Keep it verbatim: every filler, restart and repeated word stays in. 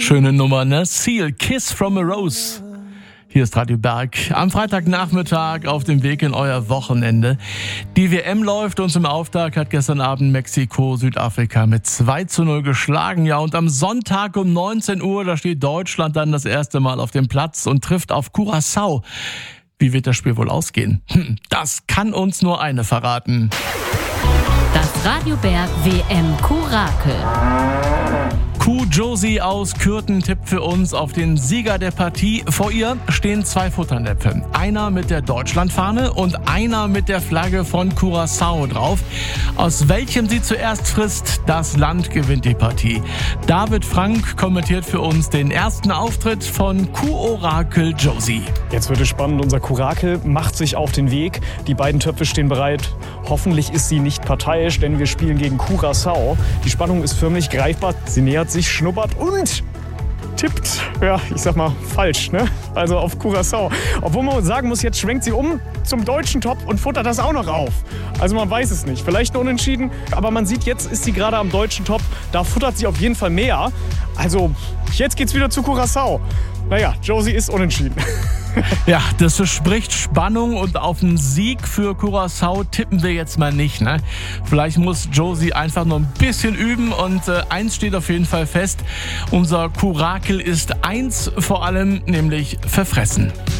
Schöne Nummer, ne? Seal, Kiss from a Rose. Hier ist Radio Berg. Am Freitagnachmittag auf dem Weg in euer Wochenende. Die W M läuft und zum Auftakt hat gestern Abend Mexiko Südafrika mit zwei zu null geschlagen. Ja, und am Sonntag um neunzehn Uhr, da steht Deutschland dann das erste Mal auf dem Platz und trifft auf Curaçao. Wie wird das Spiel wohl ausgehen? Hm, das kann uns nur eine verraten. Das Radio Berg W M-Kurakel. Kuh Josie aus Kürten tippt für uns auf den Sieger der Partie. Vor ihr stehen zwei Futternäpfe. Einer mit der Deutschlandfahne und einer mit der Flagge von Curaçao drauf. Aus welchem sie zuerst frisst, das Land gewinnt die Partie. David Frank kommentiert für uns den ersten Auftritt von Kuh-Orakel Josie. Jetzt wird es spannend. Unser Kurakel macht sich auf den Weg. Die beiden Töpfe stehen bereit. Hoffentlich ist sie nicht parteiisch, denn wir spielen gegen Curaçao. Die Spannung ist förmlich greifbar. Sie nähert sich, schnuppert und tippt, ja, ich sag mal, falsch, ne? Also auf Curaçao. Obwohl man sagen muss, jetzt schwenkt sie um zum deutschen Top und futtert das auch noch auf. Also man weiß es nicht. Vielleicht ein Unentschieden, aber man sieht, jetzt ist sie gerade am deutschen Top. Da futtert sie auf jeden Fall mehr. Also jetzt geht's wieder zu Curaçao. Naja, Josie ist unentschieden. Ja, das verspricht Spannung und auf einen Sieg für Curaçao tippen wir jetzt mal nicht, ne? Vielleicht muss Josie einfach noch ein bisschen üben und äh, eins steht auf jeden Fall fest. Unser Kurakel ist eins vor allem, nämlich verfressen.